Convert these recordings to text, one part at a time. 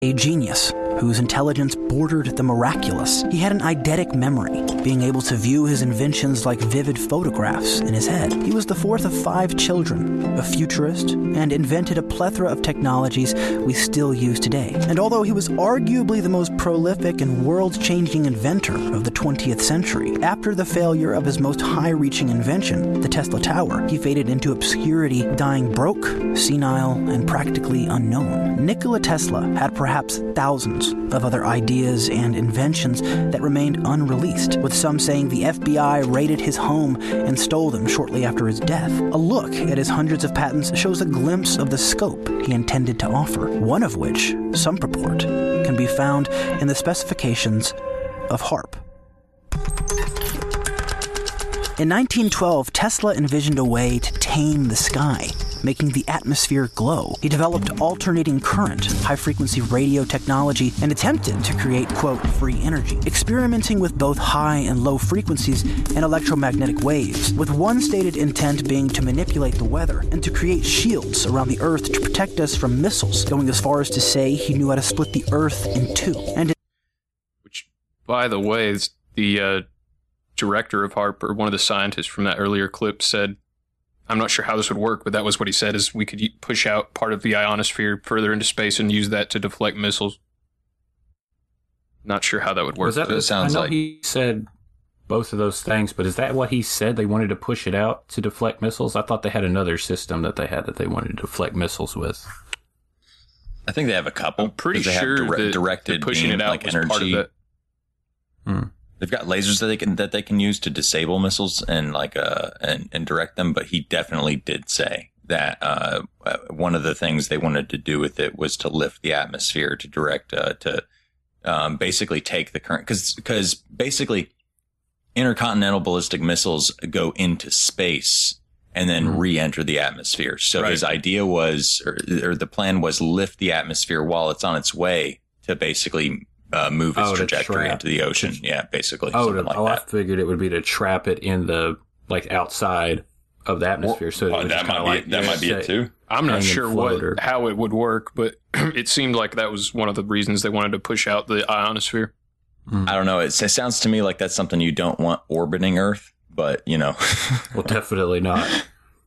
A genius whose intelligence bordered the miraculous. He had an eidetic memory, being able to view his inventions like vivid photographs in his head. He was the fourth of 5 children, a futurist, and invented a plethora of technologies we still use today. And although he was arguably the most prolific and world-changing inventor of the 20th century, after the failure of his most high-reaching invention, the Tesla Tower, he faded into obscurity, dying broke, senile, and practically unknown. Nikola Tesla had perhaps thousands of other ideas and inventions that remained unreleased, with some saying the FBI raided his home and stole them shortly after his death. A look at his hundreds of patents shows a glimpse of the scope he intended to offer, one of which, some purport, can be found in the specifications of HAARP. In 1912, Tesla envisioned a way to tame the sky, making the atmosphere glow. He developed alternating current, high-frequency radio technology, and attempted to create, quote, free energy, experimenting with both high and low frequencies and electromagnetic waves, with one stated intent being to manipulate the weather and to create shields around the Earth to protect us from missiles, going as far as to say he knew how to split the Earth in two. Which, by the way, the director of HAARP, or one of the scientists from that earlier clip, said, I'm not sure how this would work, but that was what he said, is we could push out part of the ionosphere further into space and use that to deflect missiles. Not sure how that would work. I know he said both of those things, but is that what he said? They wanted to push it out to deflect missiles? I thought they had another system that they wanted to deflect missiles with. I think they have a couple. I'm pretty sure that directed pushing it out like was energy. part of it. They've got lasers that they can use to disable missiles and and direct them. But he definitely did say that one of the things they wanted to do with it was to lift the atmosphere, to direct basically take the current, because basically intercontinental ballistic missiles go into space and then re-enter the atmosphere. So his idea was, or the plan was, lift the atmosphere while it's on its way to basically move its trajectory into the ocean. Basically. I figured it would be to trap it in the, outside of the atmosphere. That might be it too. I'm not sure how it would work, but it seemed like that was one of the reasons they wanted to push out the ionosphere. I don't know. It sounds to me like that's something you don't want orbiting Earth, but Well, definitely not.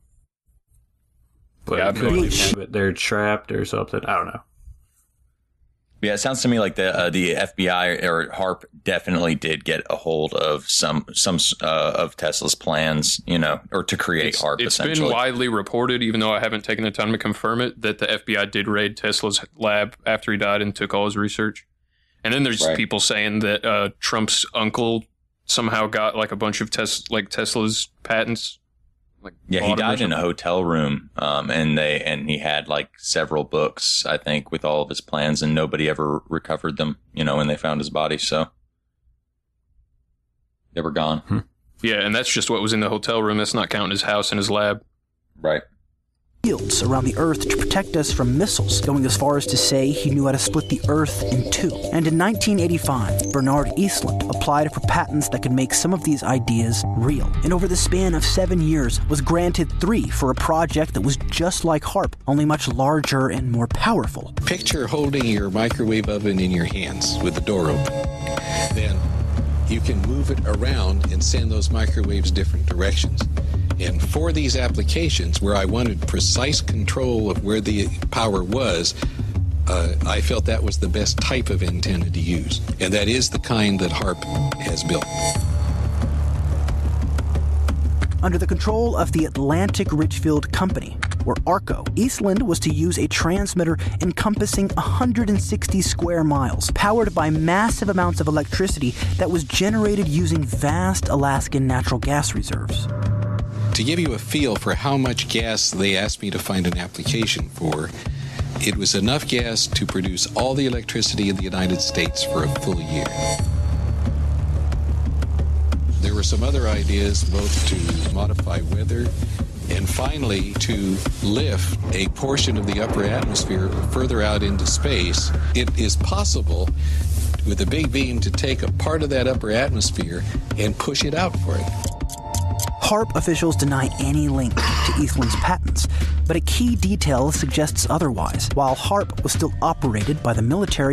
But they're trapped or something. I don't know. Yeah, it sounds to me like the FBI or HAARP definitely did get a hold of some of Tesla's plans, or to create HAARP. It's been widely reported, even though I haven't taken the time to confirm it, that the FBI did raid Tesla's lab after he died and took all his research. And then there's people saying that Trump's uncle somehow got a bunch of Tesla's patents. He died in a hotel room, and he had several books, I think, with all of his plans, and nobody ever recovered them, when they found his body. So they were gone. Yeah, and that's just what was in the hotel room. That's not counting his house and his lab. Right. Shields around the Earth to protect us from missiles, going as far as to say he knew how to split the Earth in two. And in 1985, Bernard Eastlund applied for patents that could make some of these ideas real. And over the span of 7 years, was granted 3 for a project that was just like HAARP, only much larger and more powerful. Picture holding your microwave oven in your hands with the door open. Then you can move it around and send those microwaves different directions. And for these applications where I wanted precise control of where the power was, I felt that was the best type of antenna to use. And that is the kind that HAARP has built. Under the control of the Atlantic Richfield Company, or ARCO, Eastlund was to use a transmitter encompassing 160 square miles, powered by massive amounts of electricity that was generated using vast Alaskan natural gas reserves. To give you a feel for how much gas they asked me to find an application for, it was enough gas to produce all the electricity in the United States for a full year. There were some other ideas, both to modify weather and finally to lift a portion of the upper atmosphere further out into space. It is possible with a big beam to take a part of that upper atmosphere and push it out for it. HAARP officials deny any link to Eastlund's patents, but a key detail suggests otherwise. While HAARP was still operated by the military